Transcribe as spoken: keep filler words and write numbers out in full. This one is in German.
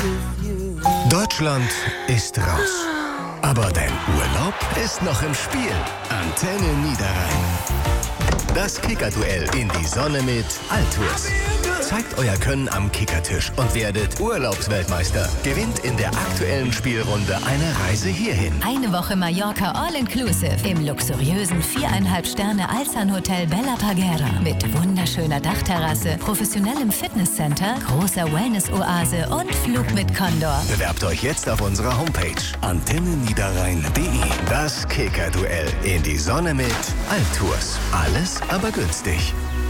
Deutschland ist raus. Aber dein Urlaub ist noch im Spiel. Antenne Niederrhein. Das Kickerduell in die Sonne mit Altours. Zeigt euer Können am Kickertisch und werdet Urlaubsweltmeister. Gewinnt in der aktuellen Spielrunde eine Reise hierhin. Eine Woche Mallorca All-Inclusive im luxuriösen viereinhalb Sterne Alzan-Hotel Bella Parguera mit wunderschöner Dachterrasse, professionellem Fitnesscenter, großer Wellness-Oase und Flug mit Condor. Bewerbt euch jetzt auf unserer Homepage antenne niederrhein punkt de. Das Kickerduell in die Sonne mit Altours. Alles aber günstig.